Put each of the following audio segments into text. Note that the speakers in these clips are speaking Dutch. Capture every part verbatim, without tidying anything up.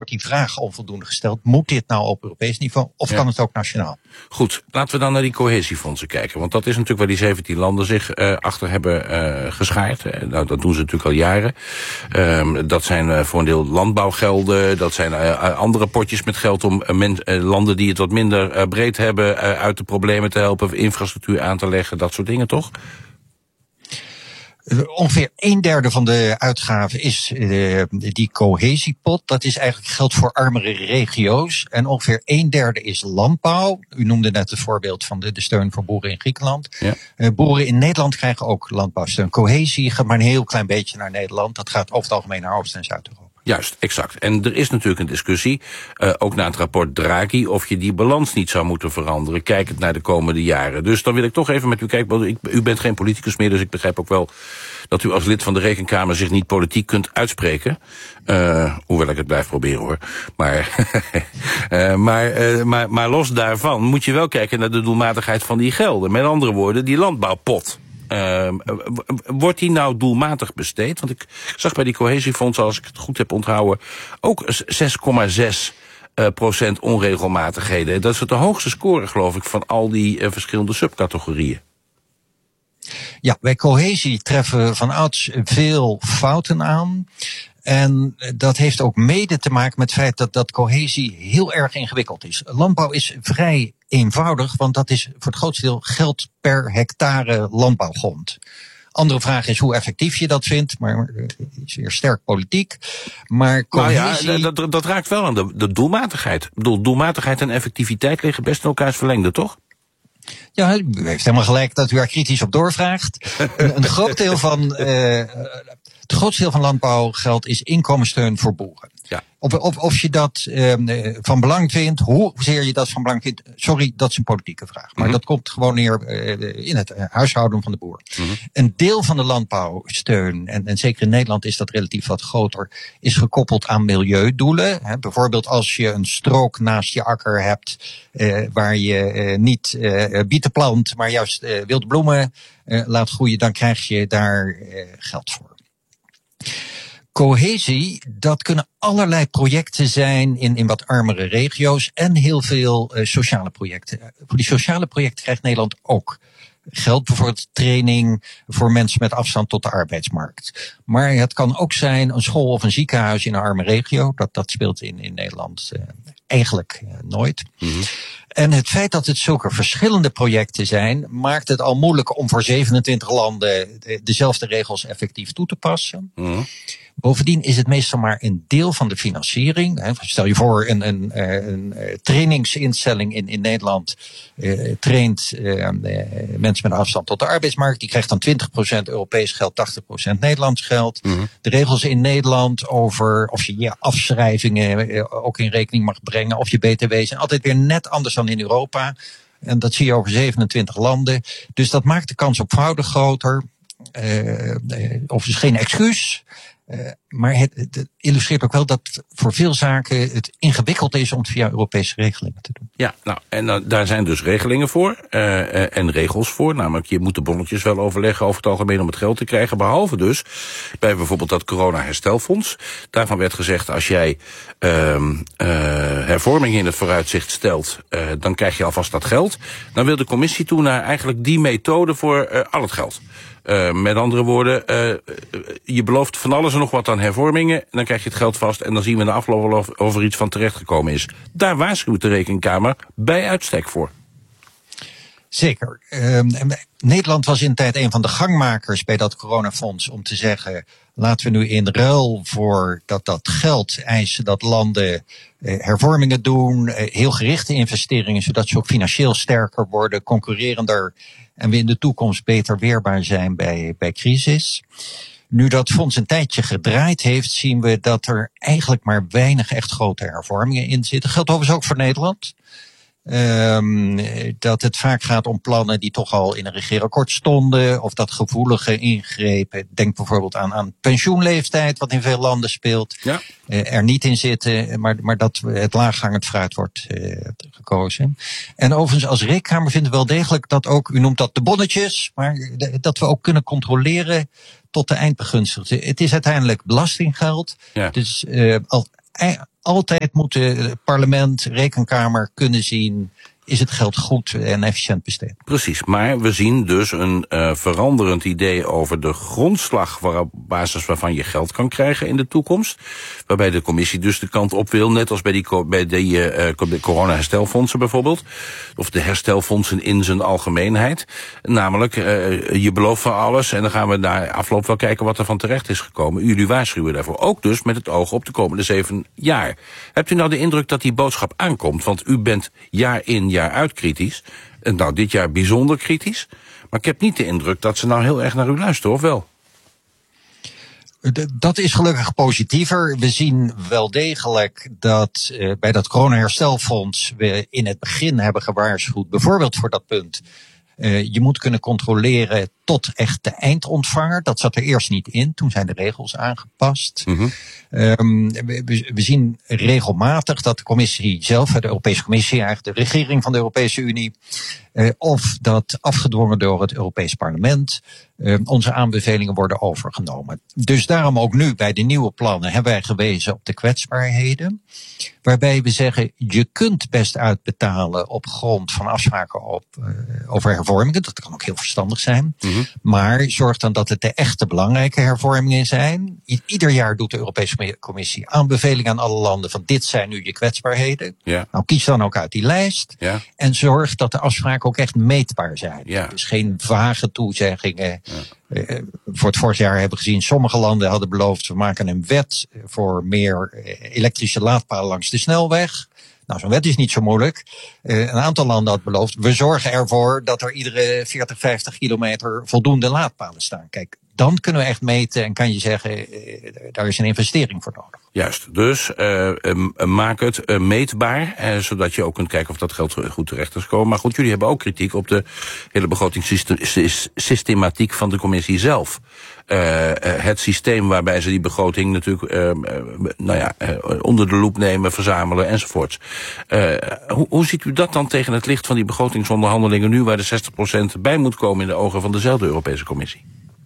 wordt die vraag onvoldoende gesteld. Moet dit nou op Europees niveau of ja. kan het ook nationaal? Goed, laten we dan naar die cohesiefondsen kijken. Want dat is natuurlijk waar die zeventien landen zich uh, achter hebben uh, geschaard. Uh, nou, dat doen ze natuurlijk al jaren. Uh, dat zijn uh, voor een deel landbouwgelden. Dat zijn uh, andere potjes met geld om uh, men, uh, landen die het wat minder uh, breed hebben uh, uit de problemen te helpen, infrastructuur aan te leggen, dat soort dingen, toch? Ongeveer een derde van de uitgaven is uh, die cohesiepot. Dat is eigenlijk geld voor armere regio's. En ongeveer een derde is landbouw. U noemde net het voorbeeld van de, de steun voor boeren in Griekenland. Ja. Uh, boeren in Nederland krijgen ook landbouwsteun. Cohesie gaat maar een heel klein beetje naar Nederland. Dat gaat over het algemeen naar Oost- en Zuid-Europa. Juist, exact. En er is natuurlijk een discussie, uh, ook na het rapport Draghi, of je die balans niet zou moeten veranderen, kijkend naar de komende jaren. Dus dan wil ik toch even met u kijken, ik, u bent geen politicus meer, dus ik begrijp ook wel dat u als lid van de Rekenkamer zich niet politiek kunt uitspreken. Uh, hoewel ik het blijf proberen hoor. Maar, uh, maar, uh, maar, maar los daarvan moet je wel kijken naar de doelmatigheid van die gelden. Met andere woorden, die landbouwpot. Uh, wordt die nou doelmatig besteed? Want ik zag bij die cohesiefondsen, als ik het goed heb onthouden, ook zes komma zes procent onregelmatigheden. Dat is de hoogste score, geloof ik, van al die uh, verschillende subcategorieën. Ja, bij cohesie treffen van ouds veel fouten aan. En dat heeft ook mede te maken met het feit dat, dat cohesie heel erg ingewikkeld is. Landbouw is vrij eenvoudig, want dat is voor het grootste deel geld per hectare landbouwgrond. Andere vraag is hoe effectief je dat vindt, maar zeer sterk politiek. Maar cohesie... Nou ja, dat, dat raakt wel aan de, de doelmatigheid. Ik bedoel, doelmatigheid en effectiviteit liggen best in elkaars verlengde, toch? Ja, u heeft helemaal gelijk dat u er kritisch op doorvraagt. Een, een groot deel van... Uh, Het grootste deel van landbouwgeld is inkomenssteun voor boeren. Ja. Of, of, of je dat uh, van belang vindt, hoezeer je dat van belang vindt, sorry, dat is een politieke vraag. Maar mm-hmm. dat komt gewoon neer uh, in het huishouden van de boer. Mm-hmm. Een deel van de landbouwsteun, en, en zeker in Nederland is dat relatief wat groter, is gekoppeld aan milieudoelen. Hè. Bijvoorbeeld als je een strook naast je akker hebt, uh, waar je uh, niet uh, bieten plant, maar juist uh, wilde bloemen uh, laat groeien, dan krijg je daar uh, geld voor. Cohesie, dat kunnen allerlei projecten zijn in, in wat armere regio's en heel veel uh, sociale projecten. Voor die sociale projecten krijgt Nederland ook geld, bijvoorbeeld training voor mensen met afstand tot de arbeidsmarkt. Maar het kan ook zijn een school of een ziekenhuis in een arme regio. Dat, dat speelt in, in Nederland uh, eigenlijk uh, nooit. Mm-hmm. En het feit dat het zulke verschillende projecten zijn, maakt het al moeilijk om voor zevenentwintig landen dezelfde regels effectief toe te passen. Mm-hmm. Bovendien is het meestal maar een deel van de financiering. Stel je voor, een, een, een trainingsinstelling in, in Nederland uh, traint uh, mensen met afstand tot de arbeidsmarkt. Die krijgt dan twintig procent Europees geld, tachtig procent Nederlands geld. Mm-hmm. De regels in Nederland over of je je afschrijvingen uh, ook in rekening mag brengen, of je B T W zijn altijd weer net anders dan in Europa. En dat zie je over zevenentwintig landen. Dus dat maakt de kans op fraude groter. Uh, of is geen excuus. Uh, maar het, het illustreert ook wel dat voor veel zaken het ingewikkeld is om het via Europese regelingen te doen. Ja, nou, en uh, daar zijn dus regelingen voor uh, uh, en regels voor. Namelijk, je moet de bonnetjes wel overleggen over het algemeen om het geld te krijgen. Behalve dus bij bijvoorbeeld dat corona-herstelfonds. Daarvan werd gezegd, als jij uh, uh, hervormingen in het vooruitzicht stelt, uh, dan krijg je alvast dat geld. Dan wil de commissie toe naar eigenlijk die methode voor uh, al het geld. Uh, met andere woorden, uh, je belooft van alles en nog wat aan hervormingen, dan krijg je het geld vast en dan zien we in de afloop of, of er iets van terechtgekomen is. Daar waarschuwt de Rekenkamer bij uitstek voor. Zeker. Uh, Nederland was in de tijd een van de gangmakers bij dat coronafonds om te zeggen, laten we nu in ruil voor dat, dat geld eisen dat landen uh, hervormingen doen, uh, heel gerichte investeringen, zodat ze ook financieel sterker worden, concurrerender en we in de toekomst beter weerbaar zijn bij, bij crisis. Nu dat fonds een tijdje gedraaid heeft, zien we dat er eigenlijk maar weinig echt grote hervormingen in zitten. Dat geldt overigens ook voor Nederland. Um, dat het vaak gaat om plannen die toch al in een regeerakkoord stonden, of dat gevoelige ingrepen, denk bijvoorbeeld aan, aan pensioenleeftijd, wat in veel landen speelt, ja. uh, er niet in zitten, maar, maar dat het laaghangend fruit wordt uh, gekozen. En overigens als Rekenkamer vinden we wel degelijk dat ook, u noemt dat de bonnetjes, maar de, dat we ook kunnen controleren tot de eindbegunstigde. Het is uiteindelijk belastinggeld, ja. dus uh, al, altijd moeten parlement, rekenkamer kunnen zien, is het geld goed en efficiënt besteed. Precies, maar we zien dus een uh, veranderend idee over de grondslag waar op basis waarvan je geld kan krijgen in de toekomst. Waarbij de commissie dus de kant op wil, net als bij die, bij die uh, corona-herstelfondsen bijvoorbeeld. Of de herstelfondsen in zijn algemeenheid. Namelijk, uh, je belooft van alles en dan gaan we na afloop wel kijken wat er van terecht is gekomen. Jullie waarschuwen daarvoor. Ook dus met het oog op de komende zeven jaar. Hebt u nou de indruk dat die boodschap aankomt? Want u bent jaar in, jaar uit kritisch. En nou, dit jaar bijzonder kritisch. Maar ik heb niet de indruk dat ze nou heel erg naar u luisteren, of wel? Dat is gelukkig positiever. We zien wel degelijk dat uh, bij dat coronaherstelfonds we in het begin hebben gewaarschuwd, bijvoorbeeld voor dat punt. Uh, je moet kunnen controleren tot echt de eindontvanger. Dat zat er eerst niet in. Toen zijn de regels aangepast. Mm-hmm. Um, we, we zien regelmatig dat de commissie zelf, de Europese Commissie, eigenlijk de regering van de Europese Unie, uh, of dat afgedwongen door het Europees Parlement, uh, onze aanbevelingen worden overgenomen. Dus daarom ook nu bij de nieuwe plannen hebben wij gewezen op de kwetsbaarheden. Waarbij we zeggen, je kunt best uitbetalen op grond van afspraken op, uh, over hervormingen. Dat kan ook heel verstandig zijn. Mm-hmm. Maar zorg dan dat het de echte belangrijke hervormingen zijn. I- ieder jaar doet de Europese Commissie aanbevelingen aan alle landen van dit zijn nu je kwetsbaarheden. Ja. Nou, kies dan ook uit die lijst. Ja. En zorg dat de afspraken ook echt meetbaar zijn. Ja. Dus geen vage toezeggingen. Ja. Uh, voor het vorig jaar hebben we gezien, sommige landen hadden beloofd, we maken een wet voor meer elektrische laadpalen langs de snelweg. Nou, zo'n wet is niet zo moeilijk. Uh, een aantal landen had beloofd, we zorgen ervoor dat er iedere veertig, vijftig kilometer voldoende laadpalen staan. Kijk, dan kunnen we echt meten en kan je zeggen, uh, daar is een investering voor nodig. Juist, dus uh, um, maak het uh, meetbaar, uh, zodat je ook kunt kijken of dat geld goed terecht is gekomen. Maar goed, jullie hebben ook kritiek op de hele begrotingssystematiek van de commissie zelf. Uh, uh, het systeem waarbij ze die begroting natuurlijk uh, uh, nou ja, uh, onder de loep nemen, verzamelen enzovoorts. Uh, hoe, hoe ziet u dat dan tegen het licht van die begrotingsonderhandelingen nu, waar de zestig procent bij moet komen in de ogen van dezelfde Europese Commissie?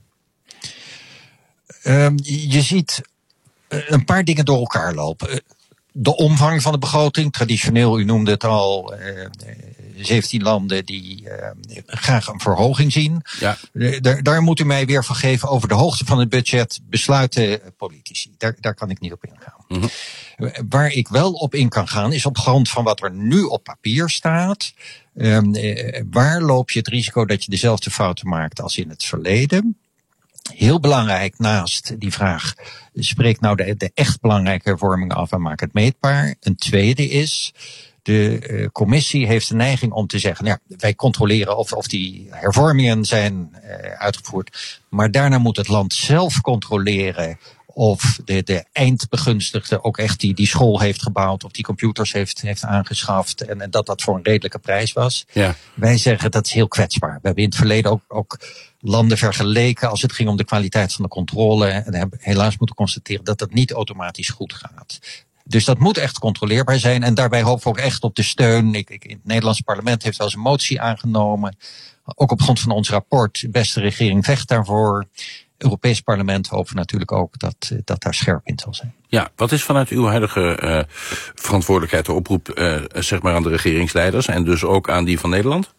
Uh, je ziet een paar dingen door elkaar lopen. De omvang van de begroting, traditioneel, u noemde het al, uh, zeventien landen die uh, graag een verhoging zien. Ja. Uh, daar, daar moet u mij weer van geven. Over de hoogte van het budget besluiten politici. Daar, daar kan ik niet op ingaan. Mm-hmm. Uh, waar ik wel op in kan gaan is op grond van wat er nu op papier staat. Uh, uh, waar loop je het risico dat je dezelfde fouten maakt als in het verleden? Heel belangrijk naast die vraag, spreek nou de, de echt belangrijke hervormingen af en maak het meetbaar. Een tweede is, de uh, commissie heeft de neiging om te zeggen, nou, wij controleren of, of die hervormingen zijn uh, uitgevoerd. Maar daarna moet het land zelf controleren of de, de eindbegunstigde ook echt die, die school heeft gebouwd, of die computers heeft, heeft aangeschaft en, en dat dat voor een redelijke prijs was. Ja. Wij zeggen dat is heel kwetsbaar. We hebben in het verleden ook, ook landen vergeleken als het ging om de kwaliteit van de controle en hebben helaas moeten constateren dat dat niet automatisch goed gaat. Dus dat moet echt controleerbaar zijn en daarbij hopen we ook echt op de steun. Ik, ik, in het Nederlands parlement heeft wel eens een motie aangenomen, ook op grond van ons rapport. De beste regering vecht daarvoor. Europees Parlement hopen natuurlijk ook dat, dat daar scherp in zal zijn. Ja, wat is vanuit uw huidige uh, verantwoordelijkheid de oproep uh, zeg maar aan de regeringsleiders en dus ook aan die van Nederland?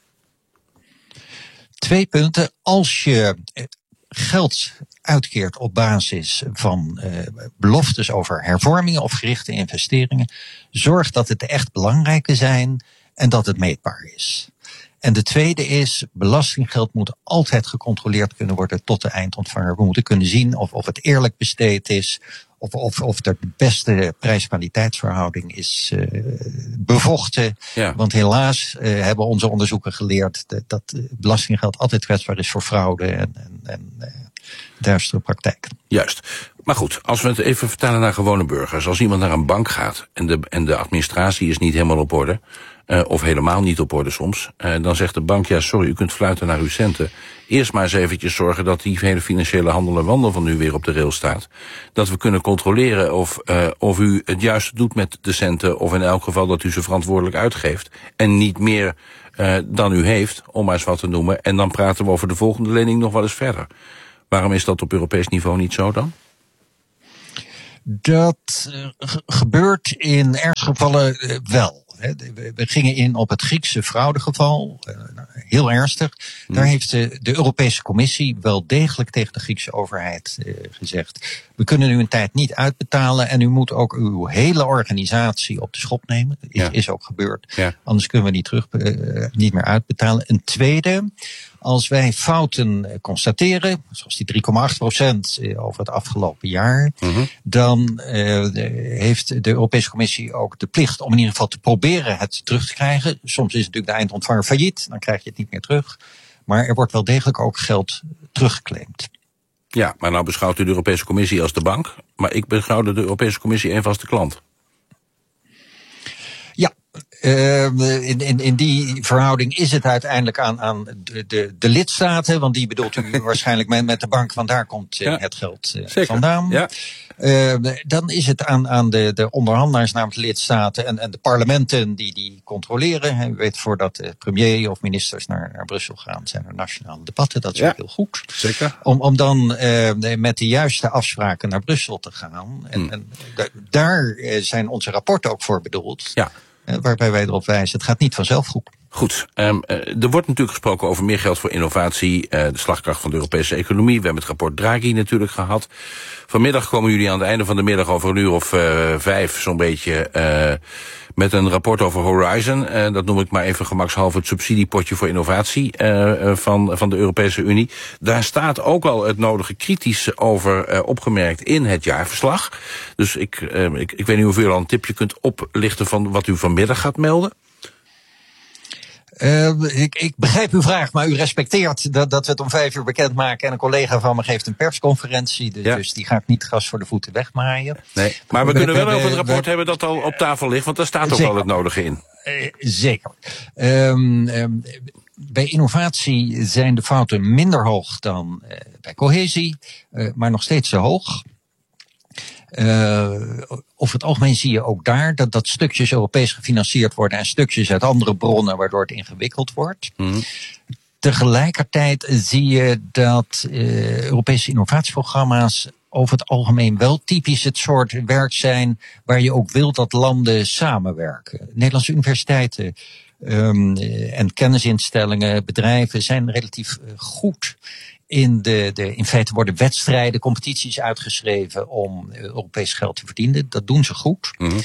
Twee punten. Als je geld uitkeert op basis van uh, beloftes over hervormingen of gerichte investeringen, zorg dat het de echt belangrijke zijn en dat het meetbaar is. En de tweede is, belastinggeld moet altijd gecontroleerd kunnen worden tot de eindontvanger. We moeten kunnen zien of, of het eerlijk besteed is, of, of, of er de beste prijs-kwaliteitsverhouding is uh, bevochten. Ja. Want helaas uh, hebben onze onderzoeken geleerd dat, dat belastinggeld altijd kwetsbaar is voor fraude en, en, en uh, duistere praktijken. Juist. Maar goed, als we het even vertalen naar gewone burgers. Als iemand naar een bank gaat en de, en de administratie is niet helemaal op orde, Uh, of helemaal niet op orde soms, uh, dan zegt de bank, ja sorry, u kunt fluiten naar uw centen. Eerst maar eens eventjes zorgen dat die hele financiële handel en wandel van u weer op de rail staat. Dat we kunnen controleren of, uh, of u het juiste doet met de centen, of in elk geval dat u ze verantwoordelijk uitgeeft. En niet meer uh, dan u heeft, om maar eens wat te noemen. En dan praten we over de volgende lening nog wel eens verder. Waarom is dat op Europees niveau niet zo dan? Dat uh, g- gebeurt in ernstige gevallen uh, wel. We gingen in op het Griekse fraudegeval, heel ernstig. Daar heeft de, de Europese Commissie wel degelijk tegen de Griekse overheid eh, gezegd: we kunnen u een tijd niet uitbetalen en u moet ook uw hele organisatie op de schop nemen. Is, ja. is ook gebeurd. Ja. Anders kunnen we niet terug, uh, niet meer uitbetalen. Een tweede, als wij fouten constateren, zoals die drie komma acht procent over het afgelopen jaar, mm-hmm. dan uh, heeft de Europese Commissie ook de plicht om in ieder geval te proberen het terug te krijgen. Soms is natuurlijk de eindontvanger failliet, dan krijg je het niet meer terug. Maar er wordt wel degelijk ook geld teruggeclaimd. Ja, maar nou beschouwt u de Europese Commissie als de bank, maar ik beschouw de Europese Commissie even als de klant. Uh, in, in, in die verhouding is het uiteindelijk aan, aan de, de, de lidstaten, want die bedoelt u waarschijnlijk met, met de bank, want daar komt uh, ja, het geld uh, vandaan. Ja. Uh, dan is het aan, aan de, de onderhandelaars, namelijk de lidstaten en, en de parlementen die die controleren. U weet, voordat de premier of ministers naar, naar Brussel gaan, zijn er nationale debatten. Dat is ja, ook heel goed. Zeker. Om, om dan uh, met de juiste afspraken naar Brussel te gaan. En, hmm. en d- daar zijn onze rapporten ook voor bedoeld. Ja. Waarbij wij erop wijzen, het gaat niet vanzelf goed. Goed, um, er wordt natuurlijk gesproken over meer geld voor innovatie, uh, de slagkracht van de Europese economie. We hebben het rapport Draghi natuurlijk gehad. Vanmiddag komen jullie aan het einde van de middag over een uur of uh, vijf zo'n beetje uh, met een rapport over Horizon. Uh, dat noem ik maar even gemakshalve het subsidiepotje voor innovatie uh, van, van de Europese Unie. Daar staat ook al het nodige kritisch over uh, opgemerkt in het jaarverslag. Dus ik, uh, ik, ik weet niet of u al een tipje kunt oplichten van wat u vanmiddag gaat melden. Uh, ik, ik begrijp uw vraag, maar u respecteert dat, dat we het om vijf uur bekendmaken en een collega van me geeft een persconferentie, dus, ja. dus die ga ik niet gas voor de voeten wegmaaien. Nee, maar we, we kunnen wel we, over het rapport we, hebben dat al op tafel ligt, want daar staat ook al het nodige in. Uh, zeker. Um, um, bij innovatie zijn de fouten minder hoog dan uh, bij cohesie, uh, maar nog steeds te hoog. Uh, over het algemeen zie je ook daar dat, dat stukjes Europees gefinancierd worden en stukjes uit andere bronnen, waardoor het ingewikkeld wordt. Mm. Tegelijkertijd zie je dat uh, Europese innovatieprogramma's over het algemeen wel typisch het soort werk zijn waar je ook wil dat landen samenwerken. Nederlandse universiteiten um, en kennisinstellingen, bedrijven zijn relatief uh, goed. In, de, de, in feite worden wedstrijden, competities uitgeschreven om Europees geld te verdienen. Dat doen ze goed. Mm-hmm.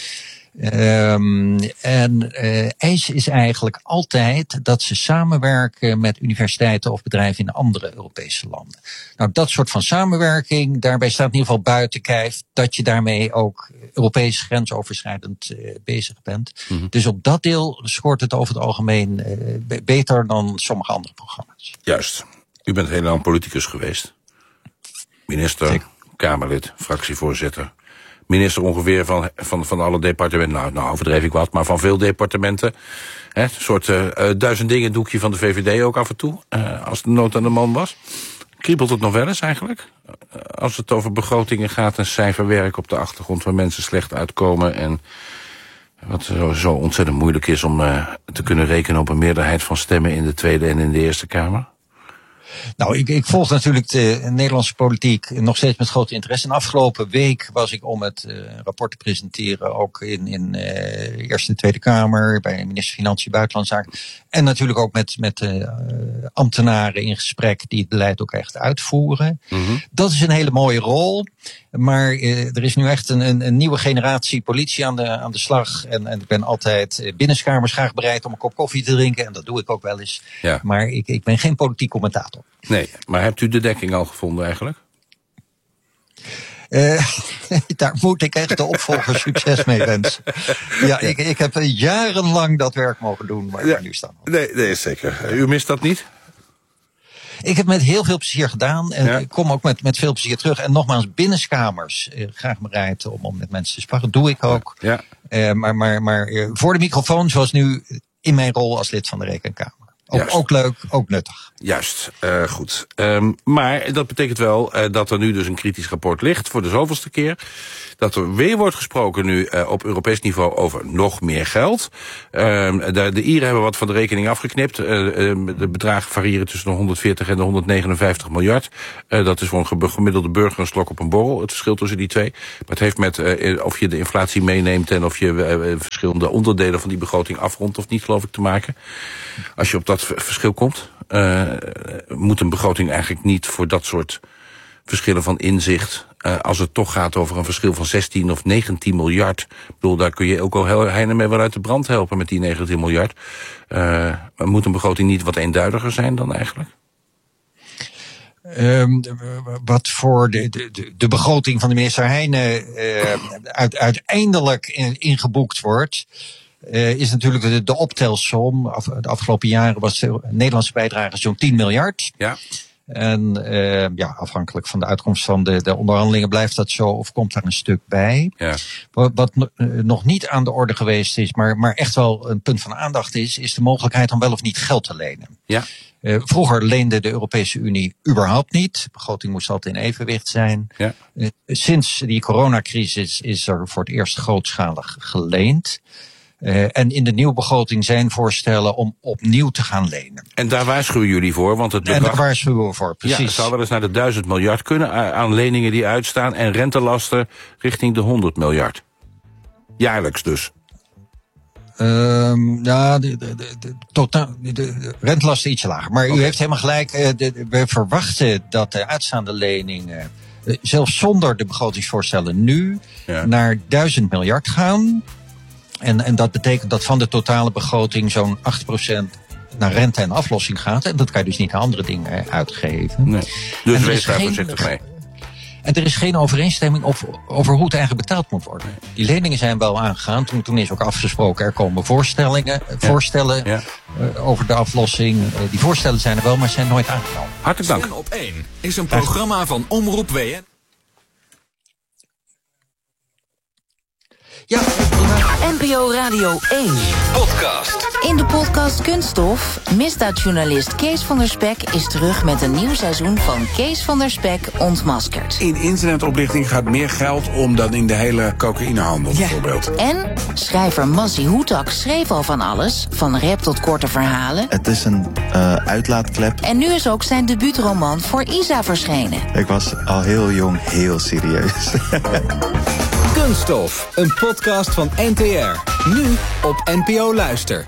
Um, en uh, eis is eigenlijk altijd dat ze samenwerken met universiteiten of bedrijven in andere Europese landen. Nou, dat soort van samenwerking, daarbij staat in ieder geval buiten kijf dat je daarmee ook Europees grensoverschrijdend uh, bezig bent. Mm-hmm. Dus op dat deel scoort het over het algemeen uh, b- beter dan sommige andere programma's. Juist. U bent heel lang politicus geweest. Minister, Zeker. Kamerlid, fractievoorzitter. Minister ongeveer van, van, van alle departementen. Nou, nou overdreef ik wat, maar van veel departementen. He, een soort uh, duizend dingen doekje van de V V D ook af en toe. Uh, als de nood aan de man was. Kriebelt het nog wel eens eigenlijk? Uh, als het over begrotingen gaat en cijferwerk op de achtergrond waar mensen slecht uitkomen. En wat zo, zo ontzettend moeilijk is om uh, te kunnen rekenen op een meerderheid van stemmen in de Tweede en in de Eerste Kamer. Nou, ik, ik volg natuurlijk de Nederlandse politiek nog steeds met groot interesse. En afgelopen week was ik om het uh, rapport te presenteren ook in, in uh, Eerste en Tweede Kamer, bij de minister van Financiën en Buitenlandse Zaken. En natuurlijk ook met, met uh, ambtenaren in gesprek die het beleid ook echt uitvoeren. Mm-hmm. Dat is een hele mooie rol. Maar uh, er is nu echt een, een, een nieuwe generatie politie aan de, aan de slag. En, en ik ben altijd uh, binnenskamers graag bereid om een kop koffie te drinken. En dat doe ik ook wel eens. Ja. Maar ik, ik ben geen politiek commentator. Nee, maar hebt u de dekking al gevonden eigenlijk? Uh, daar moet ik echt de opvolger succes mee wensen. Ja, ik, ik heb jarenlang dat werk mogen doen, maar ja, nu staan we. Nee, nee, zeker. U mist dat niet? Ik heb het met heel veel plezier gedaan en ja. ik kom ook met, met veel plezier terug. En nogmaals, binnenskamers, uh, graag bereid om, om met mensen te sparren. Doe ik ook. Ja. Uh, maar maar, maar uh, voor de microfoon, zoals nu in mijn rol als lid van de Rekenkamer. Ook, ook leuk, ook nuttig. Juist, uh, goed. Um, maar dat betekent wel uh, dat er nu dus een kritisch rapport ligt voor de zoveelste keer. Dat er weer wordt gesproken nu uh, op Europees niveau over nog meer geld. Uh, de, de Ieren hebben wat van de rekening afgeknipt. Uh, uh, de bedragen variëren tussen de honderdveertig en de honderdnegenenvijftig miljard. Uh, dat is voor een gemiddelde burger een slok op een borrel, het verschil tussen die twee. Maar het heeft met uh, of je de inflatie meeneemt en of je uh, verschillende onderdelen van die begroting afrondt of niet, geloof ik, te maken. Als je op dat verschil komt, uh, moet een begroting eigenlijk niet voor dat soort verschillen van inzicht, uh, als het toch gaat over een verschil van zestien of negentien miljard. Ik bedoel, daar kun je ook al Heine mee wel uit de brand helpen met die negentien miljard. Uh, moet een begroting niet wat eenduidiger zijn dan eigenlijk? Um, wat voor de, de, de begroting van de minister Heine uh, uit, uiteindelijk in, ingeboekt wordt, Uh, is natuurlijk de, de optelsom. Af, de afgelopen jaren was de Nederlandse bijdrage zo'n tien miljard. Ja. En uh, ja, afhankelijk van de uitkomst van de, de onderhandelingen blijft dat zo of komt daar een stuk bij. Ja. Wat, wat uh, nog niet aan de orde geweest is, maar, maar echt wel een punt van aandacht is, is de mogelijkheid om wel of niet geld te lenen. Ja. Uh, vroeger leende de Europese Unie überhaupt niet. De begroting moest altijd in evenwicht zijn. Ja. Uh, sinds die coronacrisis is er voor het eerst grootschalig geleend. Uh, en in de nieuwe begroting zijn voorstellen om opnieuw te gaan lenen. En daar waarschuwen jullie voor, want het bedrag... En daar waarschuwen we voor, precies. Ja, het zou wel eens naar de duizend miljard kunnen aan leningen die uitstaan en rentelasten richting de honderd miljard. Jaarlijks dus. Um, ja, de, de, de, de, totaal, de, de rentelasten ietsje lager. Maar okay. U heeft helemaal gelijk, uh, de, we verwachten dat de uitstaande leningen, uh, zelfs zonder de begrotingsvoorstellen nu, ja. naar duizend miljard gaan. En, en dat betekent dat van de totale begroting zo'n acht procent naar rente en aflossing gaat. En dat kan je dus niet aan andere dingen uitgeven. Nee. Dus wees daar voorzichtig mee. En er is geen overeenstemming over, over hoe het eigenlijk betaald moet worden. Die leningen zijn wel aangegaan. Toen, toen is ook afgesproken, er komen voorstellingen, ja. voorstellen ja. Uh, over de aflossing. Uh, die voorstellen zijn er wel, maar zijn nooit aangenomen. Hartelijk dank. Sven op één is een programma van Omroep W N. Ja, N P O Radio één. Podcast. In de podcast Kunststof, misdaadjournalist Kees van der Spek is terug met een nieuw seizoen van Kees van der Spek ontmaskerd. In internetoplichting gaat meer geld om dan in de hele cocaïnehandel, ja. bijvoorbeeld. En schrijver Massi Hoetak schreef al van alles, van rap tot korte verhalen. Het is een uh, uitlaatklep. En nu is ook zijn debuutroman voor Isa verschenen. Ik was al heel jong heel serieus. Kunststof, een podcast van N T R. Nu op N P O Luister.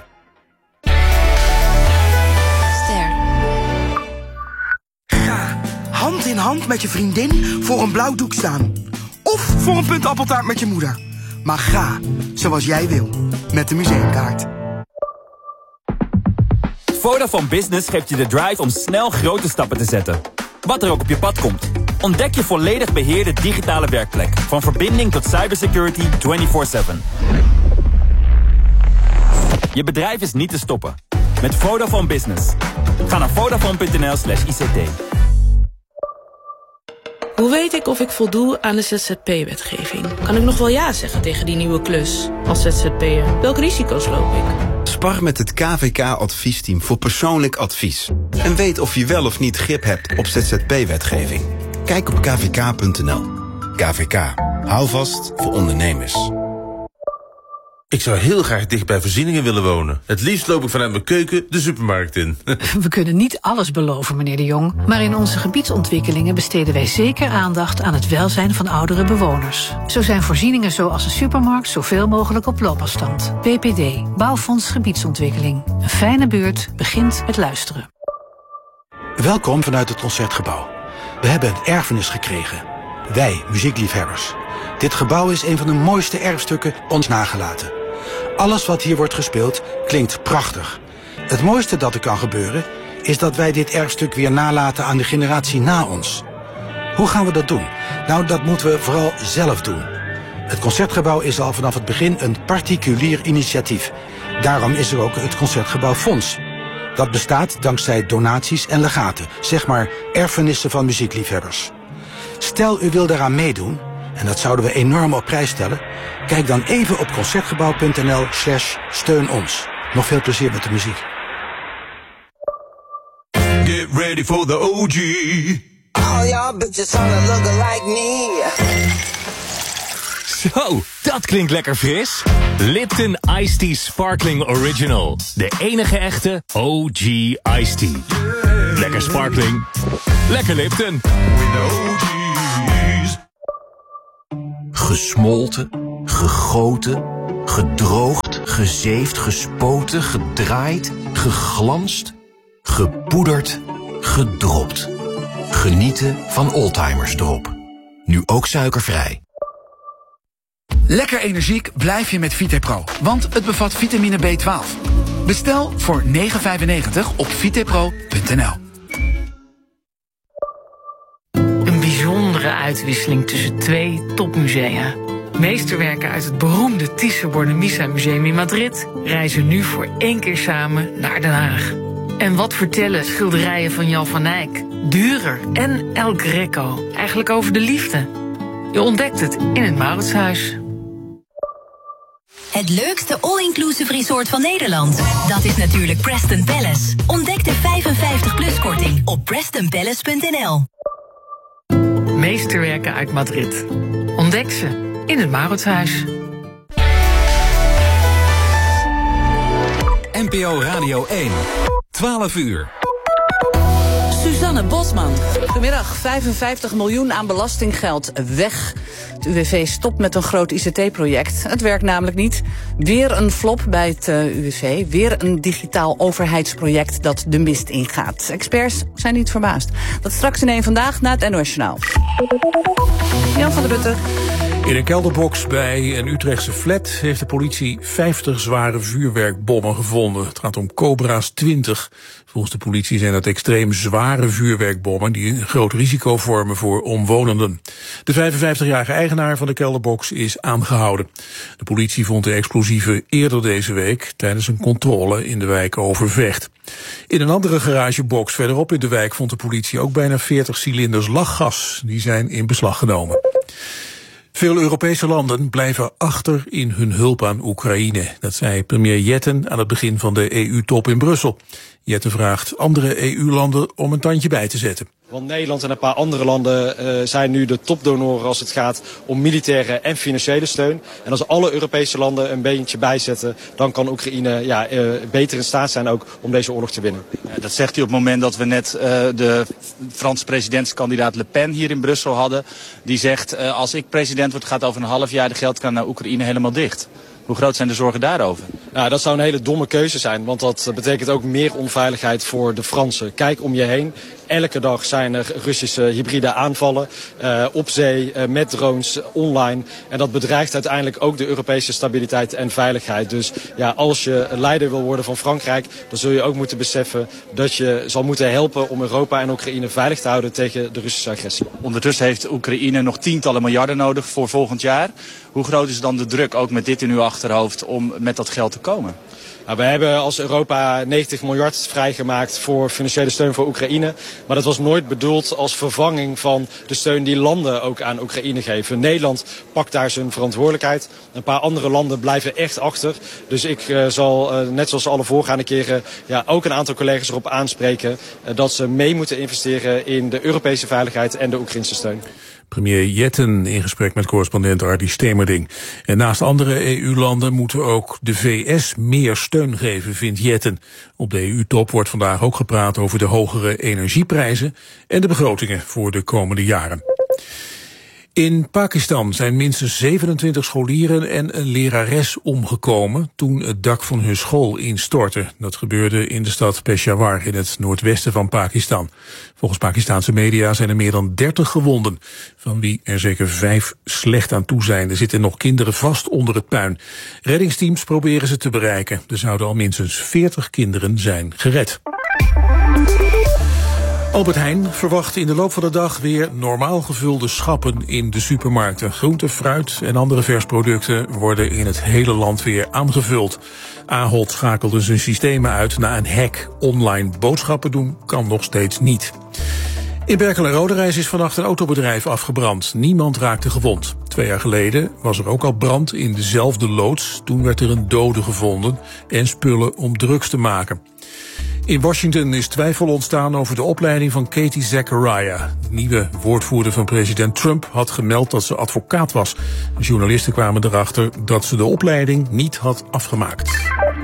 Ster. Ga hand in hand met je vriendin voor een blauw doek staan. Of voor een punt appeltaart met je moeder. Maar ga zoals jij wil, met de museumkaart. Vodafone Business geeft je de drive om snel grote stappen te zetten. Wat er ook op je pad komt. Ontdek je volledig beheerde digitale werkplek. Van verbinding tot cybersecurity vierentwintig zeven. Je bedrijf is niet te stoppen. Met Vodafone Business. Ga naar vodafone punt n l slash I C T. Hoe weet ik of ik voldoe aan de Z Z P-wetgeving? Kan ik nog wel ja zeggen tegen die nieuwe klus als Z Z P'er? Welke risico's loop ik? Spar met het K V K-adviesteam voor persoonlijk advies. En weet of je wel of niet grip hebt op Z Z P-wetgeving. Kijk op k v k punt n l. K V K. Hou vast voor ondernemers. Ik zou heel graag dicht bij voorzieningen willen wonen. Het liefst loop ik vanuit mijn keuken de supermarkt in. We kunnen niet alles beloven, meneer de Jong. Maar in onze gebiedsontwikkelingen besteden wij zeker aandacht aan het welzijn van oudere bewoners. Zo zijn voorzieningen zoals een supermarkt zoveel mogelijk op loopafstand. B P D, Bouwfonds Gebiedsontwikkeling. Een fijne buurt begint met luisteren. Welkom vanuit het Concertgebouw. We hebben een erfenis gekregen. Wij, muziekliefhebbers. Dit gebouw is een van de mooiste erfstukken ons nagelaten. Alles wat hier wordt gespeeld klinkt prachtig. Het mooiste dat er kan gebeuren is dat wij dit erfstuk weer nalaten aan de generatie na ons. Hoe gaan we dat doen? Nou, dat moeten we vooral zelf doen. Het Concertgebouw is al vanaf het begin een particulier initiatief. Daarom is er ook het Concertgebouwfonds. Dat bestaat dankzij donaties en legaten, zeg maar erfenissen van muziekliefhebbers. Stel u wil daaraan meedoen, en dat zouden we enorm op prijs stellen, kijk dan even op concertgebouw punt n l slash steun ons. Nog veel plezier met de muziek. Give ready for the O G. All y'all bitches wanna look like me. Zo, dat klinkt lekker fris. Lipton Iced Tea Sparkling Original. De enige echte O G Iced Tea. Lekker sparkling. Lekker Lipton. With the O G's. Gesmolten, gegoten, gedroogd, gezeefd, gespoten, gedraaid, geglanst, gepoederd, gedropt. Genieten van Oldtimers Drop. Nu ook suikervrij. Lekker energiek blijf je met Vitepro, want het bevat vitamine B twaalf. Bestel voor negen vijfennegentig op vitepro punt n l. Een bijzondere uitwisseling tussen twee topmusea. Meesterwerken uit het beroemde Thyssen-Bornemisza Museum in Madrid reizen nu voor één keer samen naar Den Haag. En wat vertellen schilderijen van Jan van Eyck, Dürer en El Greco eigenlijk over de liefde? Je ontdekt het in het Mauritshuis. Het leukste all-inclusive resort van Nederland. Dat is natuurlijk Preston Palace. Ontdek de vijfenvijftig plus korting op preston palace punt n l. Meesterwerken uit Madrid. Ontdek ze in het Mauritshuis. N P O Radio één. twaalf uur. Suzanne Bosman. Goedemiddag, vijfenvijftig miljoen aan belastinggeld weg. Het U W V stopt met een groot I C T-project. Het werkt namelijk niet. Weer een flop bij het uh, U W V. Weer een digitaal overheidsproject dat de mist ingaat. Experts zijn niet verbaasd. Dat straks in één Vandaag na het N O S Journaal. Jan van der Putten. In een kelderbox bij een Utrechtse flat heeft de politie vijftig zware vuurwerkbommen gevonden. Het gaat om Cobra's twintig. Volgens de politie zijn dat extreem zware vuurwerkbommen die een groot risico vormen voor omwonenden. De vijfenvijftigjarige eigenaar van de kelderbox is aangehouden. De politie vond de explosieven eerder deze week tijdens een controle in de wijk Overvecht. In een andere garagebox verderop in de wijk vond de politie ook bijna veertig cilinders lachgas. Die zijn in beslag genomen. Veel Europese landen blijven achter in hun hulp aan Oekraïne. Dat zei premier Jetten aan het begin van de E U-top in Brussel. Jetten vraagt andere E U-landen om een tandje bij te zetten. Want Nederland en een paar andere landen uh, zijn nu de topdonoren als het gaat om militaire en financiële steun. En als alle Europese landen een beetje bijzetten, dan kan Oekraïne ja, uh, beter in staat zijn ook om deze oorlog te winnen. Ja, dat zegt u op het moment dat we net uh, de Franse presidentskandidaat Le Pen hier in Brussel hadden. Die zegt, uh, als ik president word, gaat over een half jaar de geldkraan naar Oekraïne helemaal dicht. Hoe groot zijn de zorgen daarover? Nou, dat zou een hele domme keuze zijn, want dat betekent ook meer onveiligheid voor de Fransen. Kijk om je heen. Elke dag zijn er Russische hybride aanvallen uh, op zee, uh, met drones, online. En dat bedreigt uiteindelijk ook de Europese stabiliteit en veiligheid. Dus ja, als je leider wil worden van Frankrijk, dan zul je ook moeten beseffen dat je zal moeten helpen om Europa en Oekraïne veilig te houden tegen de Russische agressie. Ondertussen heeft Oekraïne nog tientallen miljarden nodig voor volgend jaar. Hoe groot is dan de druk, ook met dit in uw achterhoofd, om met dat geld te komen? Nou, we hebben als Europa negentig miljard vrijgemaakt voor financiële steun voor Oekraïne. Maar dat was nooit bedoeld als vervanging van de steun die landen ook aan Oekraïne geven. Nederland pakt daar zijn verantwoordelijkheid. Een paar andere landen blijven echt achter. Dus ik uh, zal, uh, net zoals alle voorgaande keren, ja, ook een aantal collega's erop aanspreken uh, dat ze mee moeten investeren in de Europese veiligheid en de Oekraïnse steun. Premier Jetten in gesprek met correspondent Ardy Stemerding. En naast andere E U-landen moeten ook de V S meer steun geven, vindt Jetten. Op de E U-top wordt vandaag ook gepraat over de hogere energieprijzen en de begrotingen voor de komende jaren. In Pakistan zijn minstens zevenentwintig scholieren en een lerares omgekomen toen het dak van hun school instortte. Dat gebeurde in de stad Peshawar in het noordwesten van Pakistan. Volgens Pakistanse media zijn er meer dan dertig gewonden, van wie er zeker vijf slecht aan toe zijn. Er zitten nog kinderen vast onder het puin. Reddingsteams proberen ze te bereiken. Er zouden al minstens veertig kinderen zijn gered. Albert Heijn verwacht in de loop van de dag weer normaal gevulde schappen in de supermarkten. Groente, fruit en andere versproducten worden in het hele land weer aangevuld. Ahold schakelde zijn systemen uit na een hack. Online boodschappen doen kan nog steeds niet. In Berkel en Roderijs is vannacht een autobedrijf afgebrand. Niemand raakte gewond. Twee jaar geleden was er ook al brand in dezelfde loods. Toen werd er een dode gevonden en spullen om drugs te maken. In Washington is twijfel ontstaan over de opleiding van Katie Zachariah. De nieuwe woordvoerder van president Trump had gemeld dat ze advocaat was. Journalisten kwamen erachter dat ze de opleiding niet had afgemaakt.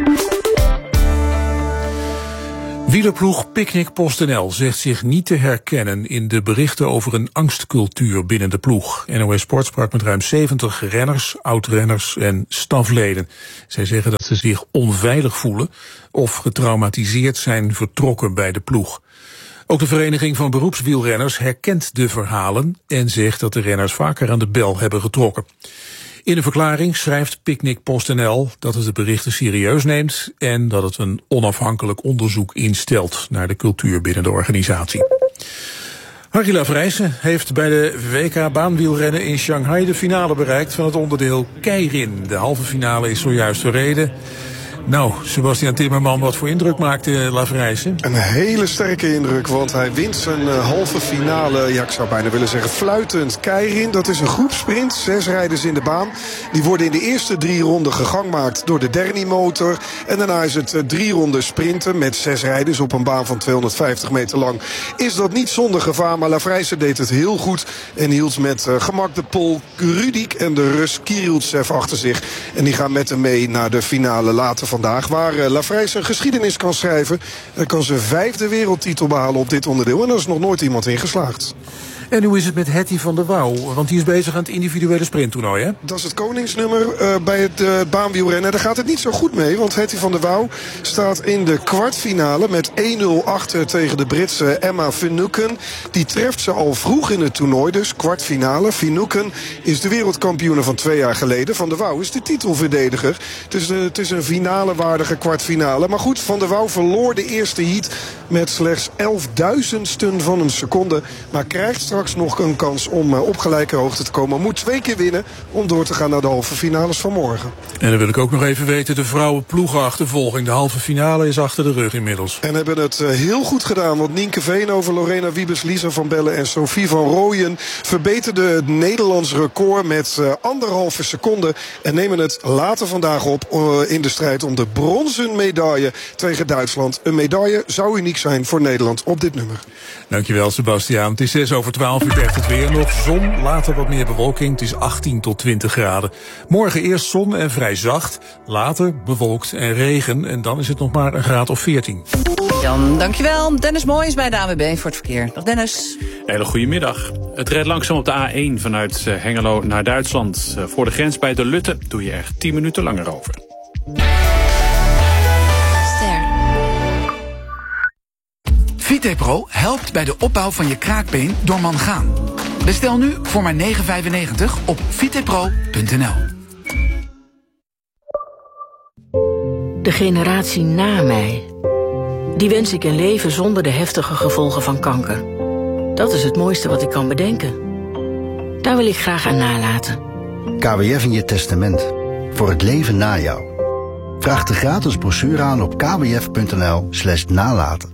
Wielerploeg Picnic PostNL zegt zich niet te herkennen in de berichten over een angstcultuur binnen de ploeg. N O S Sport sprak met ruim zeventig renners, oud-renners en stafleden. Zij zeggen dat ze zich onveilig voelen of getraumatiseerd zijn vertrokken bij de ploeg. Ook de Vereniging van Beroepswielrenners herkent de verhalen en zegt dat de renners vaker aan de bel hebben getrokken. In een verklaring schrijft Picnic PostNL dat het de berichten serieus neemt en dat het een onafhankelijk onderzoek instelt naar de cultuur binnen de organisatie. Harry Lavrijsen heeft bij de W K baanwielrennen in Shanghai de finale bereikt van het onderdeel keirin. De halve finale is zojuist verreden. Nou, Sebastian Timmerman, wat voor indruk maakte Lavrijsen? Een hele sterke indruk, want hij wint zijn uh, halve finale, ja, ik zou bijna willen zeggen fluitend keirin. Dat is een groepsprint, zes rijders in de baan. Die worden in de eerste drie ronden gegangmaakt door de Derny-motor. En daarna is het uh, drie ronden sprinten met zes rijders op een baan van tweehonderdvijftig meter lang. Is dat niet zonder gevaar, maar Lavrijsen deed het heel goed. En hield met uh, gemak de Pool Rudik en de Rus Kiriltsev achter zich. En die gaan met hem mee naar de finale later van vandaag, waar uh, Lavrijsen geschiedenis kan schrijven. Hij kan zijn vijfde wereldtitel behalen op dit onderdeel. En daar is nog nooit iemand in geslaagd. En hoe is het met Hetty van der Wouw? Want die is bezig aan het individuele sprinttoernooi, hè? Dat is het koningsnummer uh, bij het uh, baanwielrennen. Daar gaat het niet zo goed mee, want Hetty van der Wouw staat in de kwartfinale met één nul achter tegen de Britse Emma Finucane. Die treft ze al vroeg in het toernooi, dus kwartfinale. Finucane is de wereldkampioene van twee jaar geleden. Van der Wouw is de titelverdediger. Het is, uh, het is een finalewaardige kwartfinale. Maar goed, Van der Wouw verloor de eerste heat met slechts elfduizendsten van een seconde. Maar krijgt straks nog een kans om uh, op gelijke hoogte te komen. Moet twee keer winnen om door te gaan naar de halve finales van morgen. En dan wil ik ook nog even weten, de vrouwenploegenachtervolging. De halve finale is achter de rug inmiddels. En hebben het uh, heel goed gedaan. Want Nienke Veenhoven, Lorena Wiebes, Lisa van Bellen en Sophie van Rooyen verbeterden het Nederlands record met uh, anderhalve seconde. En nemen het later vandaag op uh, in de strijd om de bronzen medaille tegen Duitsland. Een medaille zou uniek zijn voor Nederland op dit nummer. Dankjewel, Sebastiaan. Het is zes over twaalf uur, echt het weer nog. Zon, later wat meer bewolking. Het is achttien tot twintig graden. Morgen eerst zon en vrij zacht. Later bewolkt en regen. En dan is het nog maar een graad of veertien. Jan, dankjewel. Dennis Mooijs bij de A W B voor het verkeer. Dag Dennis. Hele goedemiddag. Het rijdt langzaam op de A één vanuit Hengelo naar Duitsland. Voor de grens bij de Lutte doe je er tien minuten langer over. VitePro helpt bij de opbouw van je kraakbeen door mangaan. Bestel nu voor maar negen vijfennegentig op vitepro punt n l. De generatie na mij. Die wens ik een leven zonder de heftige gevolgen van kanker. Dat is het mooiste wat ik kan bedenken. Daar wil ik graag aan nalaten. K W F in je testament. Voor het leven na jou. Vraag de gratis brochure aan op kwf punt n l slash nalaten.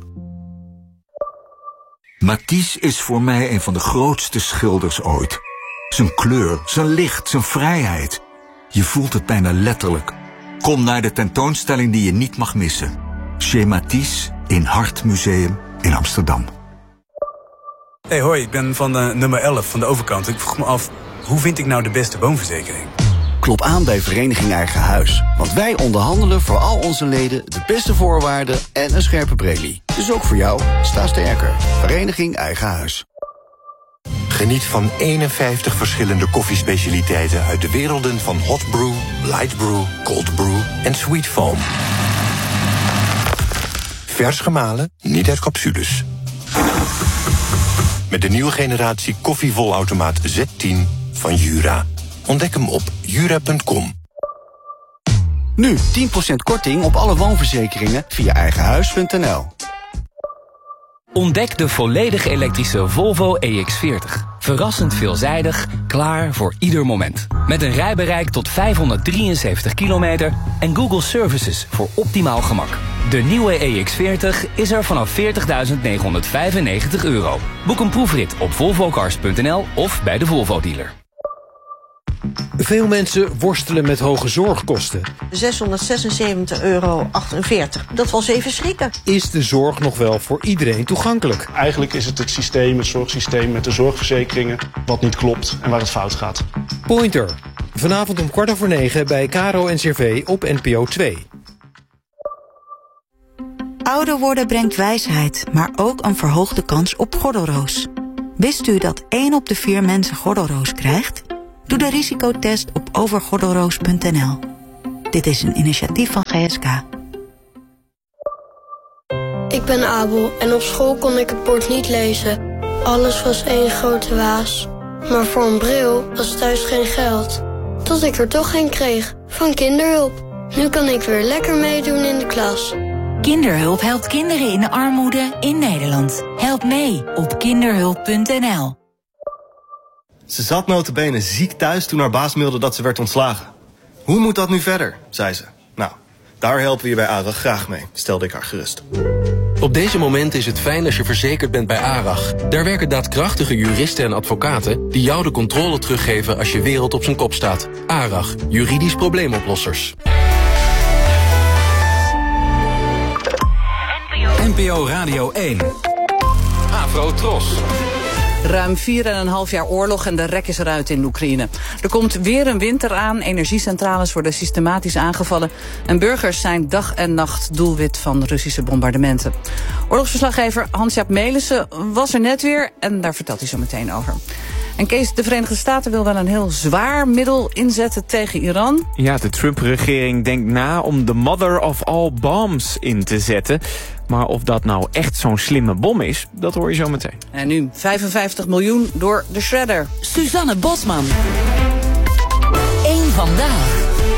Matisse is voor mij een van de grootste schilders ooit. Zijn kleur, zijn licht, zijn vrijheid. Je voelt het bijna letterlijk. Kom naar de tentoonstelling die je niet mag missen. Chez Matisse in Hart Museum in Amsterdam. Hey, hoi, ik ben van uh, nummer elf van de overkant. Ik vroeg me af, hoe vind ik nou de beste woonverzekering? Klop aan bij Vereniging Eigen Huis. Want wij onderhandelen voor al onze leden de beste voorwaarden en een scherpe premie. Dus ook voor jou, sta sterker. Vereniging Eigen Huis. Geniet van eenenvijftig verschillende koffiespecialiteiten uit de werelden van hot brew, light brew, cold brew en sweet foam. Vers gemalen, niet uit capsules. Met de nieuwe generatie koffievolautomaat Z tien van Jura. Ontdek hem op jura punt com. Nu tien procent korting op alle woonverzekeringen via eigenhuis punt n l. Ontdek de volledig elektrische Volvo E X veertig. Verrassend veelzijdig, klaar voor ieder moment. Met een rijbereik tot vijfhonderddrieënzeventig kilometer en Google Services voor optimaal gemak. De nieuwe E X veertig is er vanaf veertigduizend negenhonderdvijfennegentig euro. Boek een proefrit op volvocars punt n l of bij de Volvo dealer. Veel mensen worstelen met hoge zorgkosten. zeshonderdzesenzeventig euro achtenveertig. Dat was even schrikken. Is de zorg nog wel voor iedereen toegankelijk? Eigenlijk is het het systeem, het zorgsysteem met de zorgverzekeringen, wat niet klopt en waar het fout gaat. Pointer. Vanavond om kwart over negen bij Caro en C V op N P O twee. Ouder worden brengt wijsheid, maar ook een verhoogde kans op gordelroos. Wist u dat één op de vier mensen gordelroos krijgt? Doe de risicotest op overgordelroos punt n l. Dit is een initiatief van G S K. Ik ben Abel en op school kon ik het bord niet lezen. Alles was één grote waas. Maar voor een bril was thuis geen geld. Tot ik er toch een kreeg, van Kinderhulp. Nu kan ik weer lekker meedoen in de klas. Kinderhulp helpt kinderen in armoede in Nederland. Help mee op kinderhulp punt n l. Ze zat nota bene ziek thuis toen haar baas mailde dat ze werd ontslagen. Hoe moet dat nu verder, zei ze. Nou, daar helpen we je bij ARAG graag mee, stelde ik haar gerust. Op deze momenten is het fijn als je verzekerd bent bij ARAG. Daar werken daadkrachtige juristen en advocaten die jou de controle teruggeven als je wereld op zijn kop staat. ARAG, juridisch probleemoplossers. N P O Radio één. Afro Tros. Ruim vier en een half jaar oorlog en de rek is eruit in Oekraïne. Er komt weer een winter aan, energiecentrales worden systematisch aangevallen en burgers zijn dag en nacht doelwit van Russische bombardementen. Oorlogsverslaggever Hans-Jaap Melissen was er net weer en daar vertelt hij zo meteen over. En Kees, de Verenigde Staten wil wel een heel zwaar middel inzetten tegen Iran. Ja, de Trump-regering denkt na om de mother of all bombs in te zetten. Maar of dat nou echt zo'n slimme bom is, dat hoor je zo meteen. En nu vijfenvijftig miljoen door de shredder. Suzanne Bosman. Eén vandaag.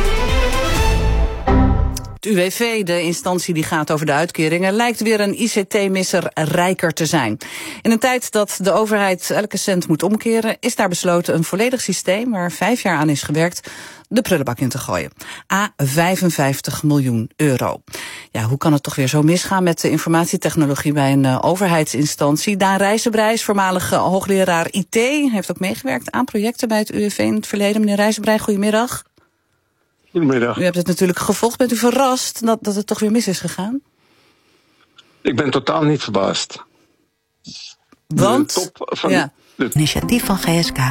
Het U W V, de instantie die gaat over de uitkeringen, lijkt weer een I C T-misser rijker te zijn. In een tijd dat de overheid elke cent moet omkeren, is daar besloten een volledig systeem waar vijf jaar aan is gewerkt de prullenbak in te gooien. A vijfenvijftig miljoen euro. Ja, hoe kan het toch weer zo misgaan met de informatietechnologie bij een uh, overheidsinstantie? Daan Rijzenbreij, voormalige hoogleraar I T, heeft ook meegewerkt aan projecten bij het U W V in het verleden. Meneer Rijzenbreij, goedemiddag. Goedemiddag. U hebt het natuurlijk gevolgd. Bent u verrast dat, dat het toch weer mis is gegaan? Ik ben totaal niet verbaasd. Want? De top van ja. de... Initiatief van G S K.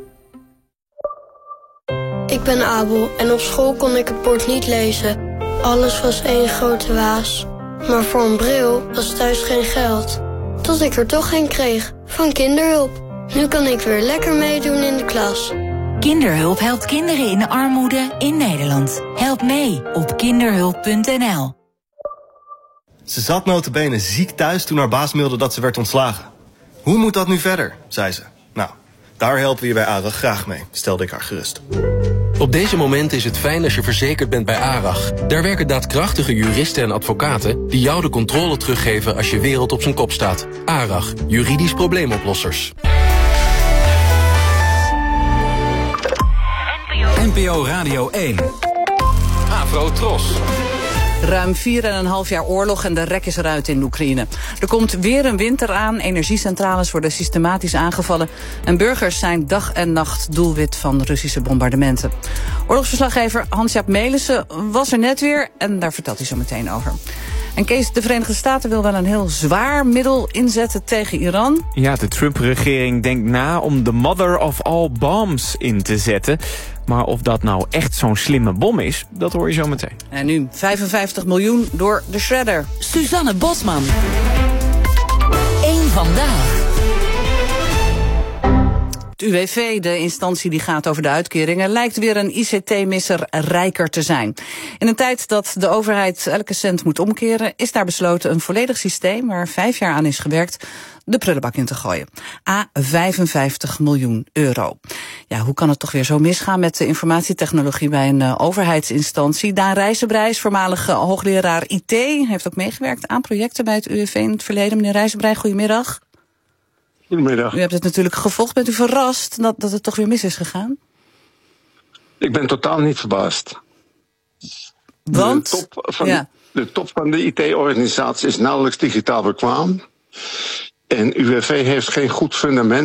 Ik ben Abel en op school kon ik het bord niet lezen. Alles was één grote waas. Maar voor een bril was thuis geen geld. Tot ik er toch een kreeg, van Kinderhulp. Nu kan ik weer lekker meedoen in de klas. Kinderhulp helpt kinderen in armoede in Nederland. Help mee op kinderhulp punt n l. Ze zat nota bene ziek thuis toen haar baas mailde dat ze werd ontslagen. Hoe moet dat nu verder, zei ze. Nou, daar helpen we je bij ARAG graag mee, stelde ik haar gerust. Op deze momenten is het fijn als je verzekerd bent bij ARAG. Daar werken daadkrachtige juristen en advocaten die jou de controle teruggeven als je wereld op zijn kop staat. ARAG, juridisch probleemoplossers. N P O Radio één. Afro Tros. Ruim vier en een half jaar oorlog en de rek is eruit in Oekraïne. Er komt weer een winter aan, energiecentrales worden systematisch aangevallen en burgers zijn dag en nacht doelwit van Russische bombardementen. Oorlogsverslaggever Hans-Jaap Melissen was er net weer en daar vertelt hij zo meteen over. En Kees, de Verenigde Staten wil wel een heel zwaar middel inzetten tegen Iran. Ja, de Trump-regering denkt na om de mother of all bombs in te zetten. Maar of dat nou echt zo'n slimme bom is, dat hoor je zo meteen. En nu vijfenvijftig miljoen door de shredder. Suzanne Bosman. Eén vandaag. Het U W V, de instantie die gaat over de uitkeringen, lijkt weer een I C T-misser rijker te zijn. In een tijd dat de overheid elke cent moet omkeren, is daar besloten een volledig systeem waar vijf jaar aan is gewerkt de prullenbak in te gooien. A vijfenvijftig miljoen euro. Ja, hoe kan het toch weer zo misgaan met de informatietechnologie bij een uh, overheidsinstantie? Daan Rijzenbreij, voormalige hoogleraar I T, heeft ook meegewerkt aan projecten bij het U W V in het verleden. Meneer Rijzenbreij, goedemiddag. Goedemiddag. U hebt het natuurlijk gevolgd. Bent u verrast dat, dat het toch weer mis is gegaan? Ik ben totaal niet verbaasd. Want? De top van, ja. de, top van de I T-organisatie is nauwelijks digitaal bekwaam. En U W V heeft geen goed fundament